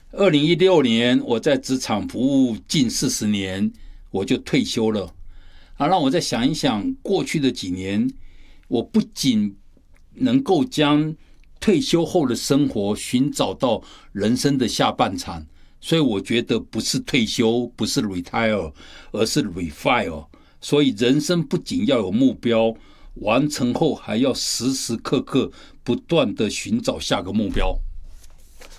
2016年我在职场服务近40年，我就退休了。让我再想一想过去的几年，我不仅能够将退休后的生活寻找到人生的下半场，所以我觉得不是退休，不是 retire， 而是 refine。 所以人生不仅要有目标，完成后还要时时刻刻不断的寻找下个目标。